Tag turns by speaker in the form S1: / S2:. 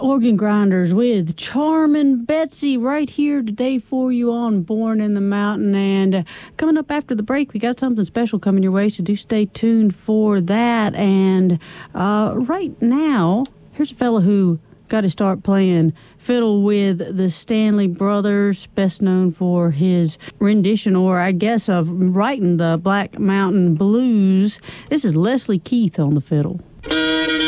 S1: Organ Grinders with Charmin' Betsy right here today for you on Born in the Mountain. And coming up after the break, we got something special coming your way, so do stay tuned for that. And right now, here's a fella who got to start playing fiddle with the Stanley Brothers, best known for his rendition, or I guess of writing the Black Mountain Blues. This is Leslie Keith on the fiddle.